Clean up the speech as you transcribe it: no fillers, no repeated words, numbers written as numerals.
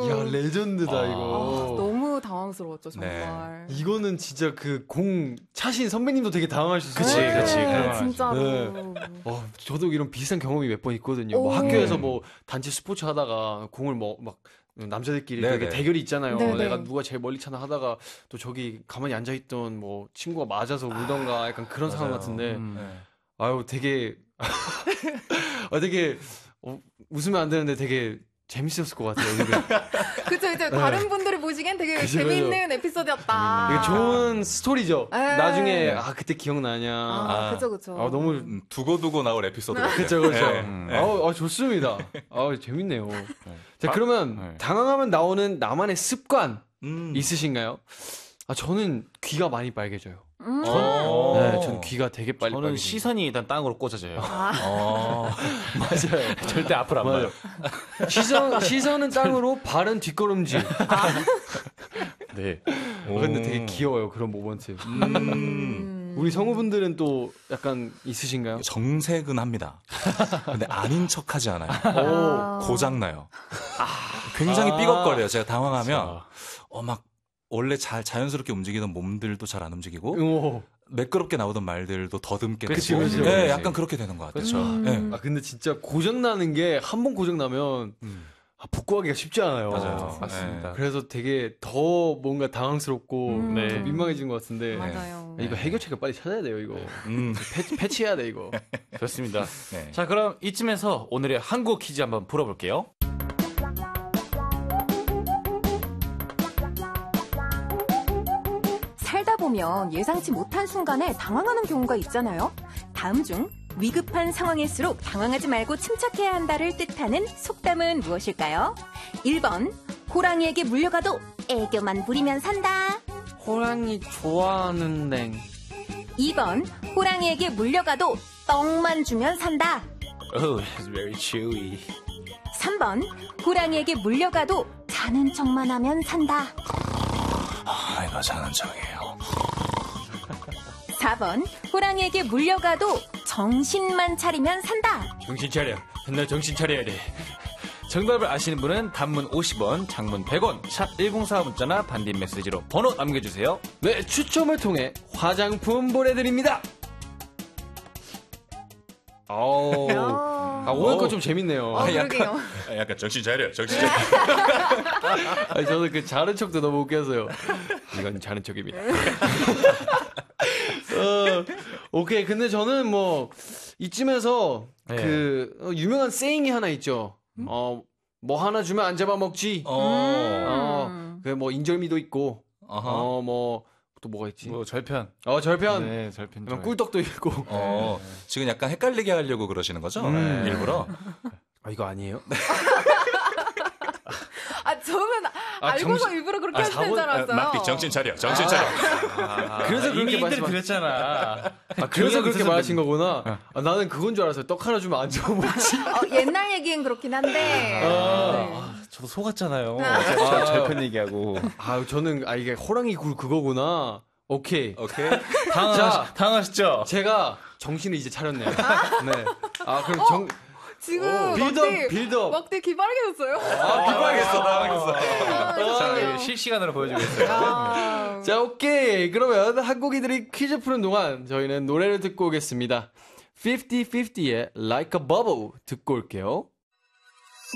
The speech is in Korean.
야, 레전드다, 이거. 너무 당황스러웠죠, 정말. 네. 이거는 진짜 그 공 차신 선배님도 되게 당황하실 수 있어요. 그치. 네. 진짜로. 네. 저도 이런 비슷한 경험이 몇 번 있거든요. 뭐 학교에서 뭐 단체 스포츠 하다가 공을 막 남자들끼리 되게 대결이 있잖아요. 네네. 내가 누가 제일 멀리 차나 하다가 또 저기 가만히 앉아있던 뭐 친구가 맞아서 울던가 약간 그런 상황 같은데 아유 되게 되게 웃으면 안 되는데 되게 재밌었을 것 같아요. 그쵸, 이제 다른 분들이 보시기엔 되게 재미있는 에피소드였다. 이게 좋은 스토리죠. 에이. 나중에 그때 기억나냐. 그쵸. 너무 두고두고 나올 에피소드. 그쵸. 좋습니다. 재밌네요. 자, 그러면 당황하면 나오는 나만의 습관 있으신가요? 저는 귀가 많이 빨개져요. 전 귀가 되게 빨리 저는 빨개져요. 시선이 일단 땅으로 꽂아져요. 맞아요. 절대 앞을 안 봐요. 시선은 땅으로, 발은 뒷걸음질. 네. 근데 되게 귀여워요, 그런 모먼트. 우리 성우분들은 또 약간 있으신가요? 정색은 합니다. 근데 아닌 척하지 않아요. 고장나요. 굉장히 삐걱거려요. 제가 당황하면 막 원래 자연스럽게 움직이던 몸들도 잘 안 움직이고 매끄럽게 나오던 말들도 더듬게 되고 네, 약간 그렇게 되는 것 같아요. 그렇죠. 네. 근데 진짜 고장나는 게 한 번 고장나면 복구하기가 쉽지 않아요. 맞아요. 맞습니다. 그래서 되게 더 뭔가 당황스럽고 더 민망해진 것 같은데 맞아요. 이거 해결책을 빨리 찾아야 돼요. 이거 패치해야 돼 이거. 좋습니다. 네. 자, 그럼 이쯤에서 오늘의 한국 퀴즈 한번 풀어볼게요. 살다 보면 예상치 못한 순간에 당황하는 경우가 있잖아요. 다음 중 위급한 상황일수록 당황하지 말고 침착해야 한다를 뜻하는 속담은 무엇일까요? 1번 호랑이에게 물려가도 애교만 부리면 산다. 호랑이 좋아하는데. 2번 호랑이에게 물려가도 떡만 주면 산다. Oh, it's very chewy. 3번 호랑이에게 물려가도 자는 척만 하면 산다. 이거 자는 척이에요. 4번 호랑이에게 물려가도 정신만 차리면 산다. 정신 차려. 나 정신 차려야 돼. 정답을 아시는 분은 단문 50원, 장문 100원, 샵 1045 문자나 반디 메시지로 번호 남겨주세요. 네, 추첨을 통해 화장품 보내드립니다. 오늘 거 좀 재밌네요. 그러게요. 약간 정신 차려. 정신 차려. 저는 그 자는 척도 너무 웃겨서요. 이건 자는 척입니다. 오케이. 근데 저는 뭐 이쯤에서 그 유명한 세잉이 하나 있죠. 뭐 하나 주면 안 잡아먹지. 그 뭐 인절미도 있고. 뭐 또 뭐가 있지? 뭐 절편. 절편. 네, 절편. 꿀떡도 있고. 지금 약간 헷갈리게 하려고 그러시는 거죠? 일부러? 이거 아니에요? 저는 알고서 일부러 그렇게 하시는 줄 알았어요. 막디 정신 차려. 정신 차려. 그래서 이미 그렇게 인들 드렸잖아. 그래서 그렇게 말하신 거구나. 나는 그건 줄 알았어요. 떡 하나 주면 안 잡아먹지. 옛날 얘기는 그렇긴 한데. 저도 속았잖아요. 절편 얘기하고. 저는 이게 호랑이 굴 그거구나. 오케이. 당황하셨죠? 제가 정신을 이제 차렸네요. 네. 그럼 지금 빌드업. 막대 기빨개졌어요. 비방했어. 자, 실시간으로 보여주고 있어요. 자, 오케이. 그러면 한국인들이 퀴즈 푸는 동안 저희는 노래를 듣고 오겠습니다. 50-50의 Like a Bubble 듣고 올게요.